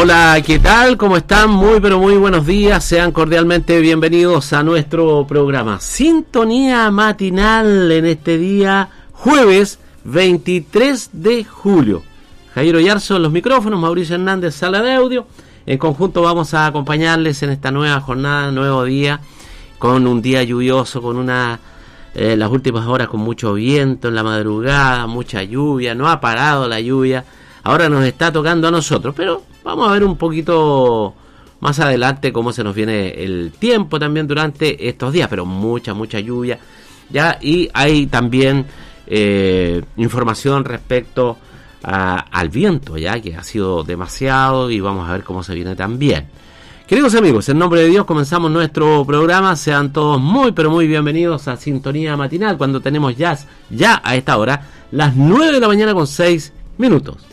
Hola, ¿qué tal? ¿Cómo están? Muy, pero muy buenos días. Sean cordialmente bienvenidos a nuestro programa Sintonía Matinal en este día jueves 23 de julio. Jairo Yarzo en los micrófonos, Mauricio Hernández, sala de audio. En conjunto vamos a acompañarles en esta nueva jornada, nuevo día, con un día lluvioso, con las últimas horas con mucho viento en la madrugada, mucha lluvia, no ha parado la lluvia. Ahora nos está tocando a nosotros, pero vamos a ver un poquito más adelante cómo se nos viene el tiempo también durante estos días, pero mucha lluvia ya. Y hay también información respecto al viento, ya que ha sido demasiado, y vamos a ver cómo se viene también. Queridos amigos, en nombre de Dios comenzamos nuestro programa. Sean todos muy pero muy bienvenidos a Sintonía Matinal, cuando tenemos ya a esta hora las 9 de la mañana con 6 minutos.